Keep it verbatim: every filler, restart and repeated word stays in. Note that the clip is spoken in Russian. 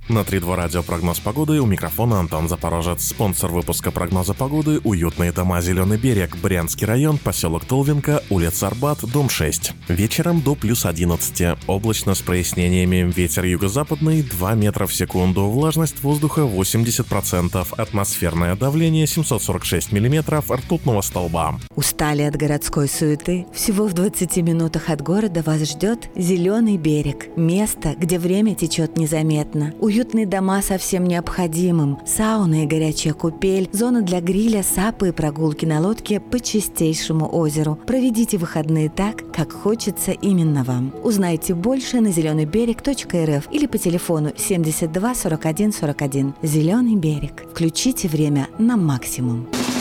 На три два радио прогноз погоды, у микрофона Антон Запорожец. Спонсор выпуска прогноза погоды — уютные дома «Зеленый берег», Брянский район, поселок Толвинка, улица Арбат, дом шесть. Вечером до плюс одиннадцати. Облачно с прояснениями. Ветер юго-западный два метра в секунду. Влажность воздуха восемьдесят процентов. Атмосферное давление семьсот сорок шесть миллиметров ртутного столба. Устали от городской суеты? Всего в двадцати минутах от города вас ждет «Зеленый берег». Место, где время течет незаметно. Уютные дома со всем необходимым, сауна и горячая купель, зона для гриля, сапы и прогулки на лодке по чистейшему озеру. Проведите выходные так, как хочется именно вам. Узнайте больше на зеленый берег точка эр эф или по телефону семьдесят два сорок один сорок один. «Зеленый берег». Включите время на максимум.